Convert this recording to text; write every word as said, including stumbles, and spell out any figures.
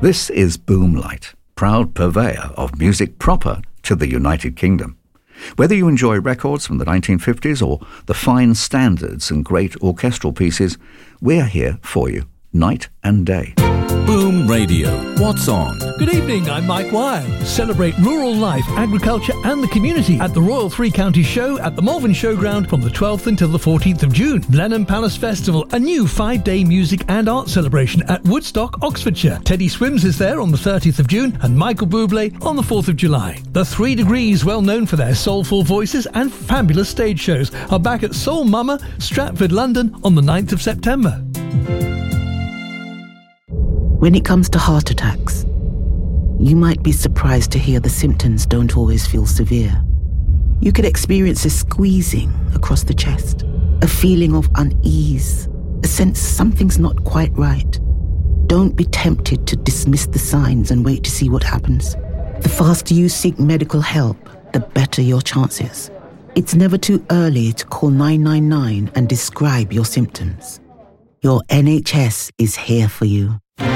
This is Boomlight, proud purveyor of music proper to the United Kingdom. Whether you enjoy records from the nineteen fifties or the fine standards and great orchestral pieces, we're here for you, night and day. Boom Radio. What's on? Good evening, I'm Mike Wyatt. Celebrate rural life, agriculture and the community at the Royal Three Counties Show at the Malvern Showground from the twelfth until the fourteenth of June. Blenheim Palace Festival, a new five-day music and art celebration at Woodstock, Oxfordshire. Teddy Swims is there on the thirtieth of June and Michael Bublé on the fourth of July. The Three Degrees, well known for their soulful voices and fabulous stage shows, are back at Soul Mama, Stratford, London on the ninth of September. When it comes to heart attacks, you might be surprised to hear the symptoms don't always feel severe. You could experience a squeezing across the chest, a feeling of unease, a sense something's not quite right. Don't be tempted to dismiss the signs and wait to see what happens. The faster you seek medical help, the better your chances. It's never too early to call nine nine nine and describe your symptoms. Your N H S is here for you.